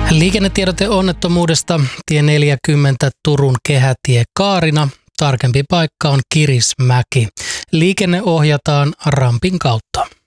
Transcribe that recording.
Liikennetiedote onnettomuudesta tie 40 Turun kehätie Kaarina. Tarkempi paikka on Kirismäki. Liikenne ohjataan rampin kautta.